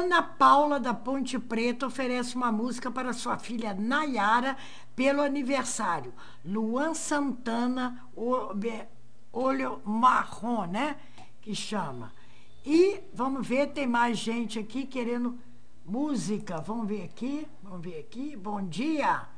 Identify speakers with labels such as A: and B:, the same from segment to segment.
A: Ana Paula da Ponte Preta oferece uma música para sua filha Nayara pelo aniversário. Luan Santana, Olho Marrom, né? Que chama. E vamos ver, tem mais gente aqui querendo música. Vamos ver aqui, vamos ver aqui. Bom dia.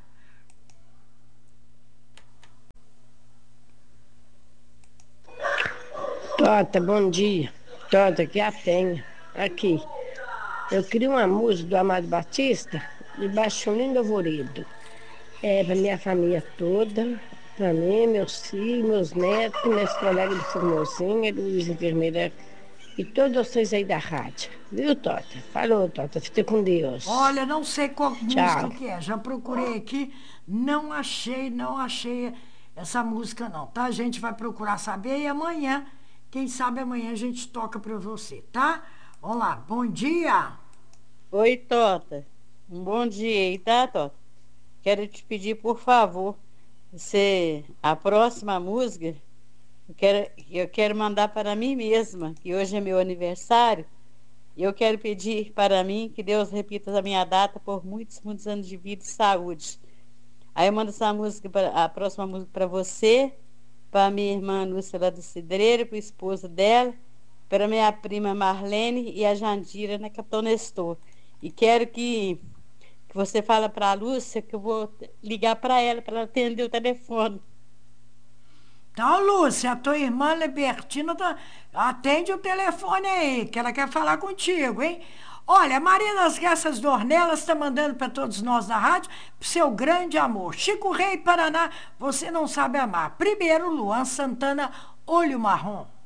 B: Tota, bom dia. Tota, aqui é a Penha. Aqui. Eu queria uma música do Amado Batista, de Baixo Lindo Alvoredo. É para minha família toda, para mim, meus filhos, meus netos, meus colegas de formosinha, Luiz Enfermeira e todos vocês aí da rádio. Viu, Tota? Falou, Tota. Fica com Deus.
A: Olha, não sei qual música
B: Tchau.
A: que é. Já procurei aqui, não achei essa música não, tá? A gente vai procurar saber e amanhã, quem sabe amanhã a gente toca para você, tá? Vamos lá. Bom dia.
C: Oi, Tota. Um bom dia aí, tá, Tota? Quero te pedir, por favor, a próxima música, eu quero mandar para mim mesma, que hoje é meu aniversário, e eu quero pedir para mim que Deus repita a minha data por muitos, muitos anos de vida e saúde. Aí eu mando essa música, a próxima música para você, para minha irmã Lúcia lá do Cidreiro, para o esposo dela, para minha prima Marlene e a Jandira na Capitão Nestor. E quero que você fale para a Lúcia que eu vou ligar para ela atender o telefone.
A: Então, Lúcia, a tua irmã Libertina atende o telefone aí, que ela quer falar contigo, hein? Olha, a Maria das Graças Dornelas está mandando para todos nós da rádio seu grande amor. Chico Rei, Paraná, você não sabe amar. Primeiro, Luan Santana, Olho Marrom.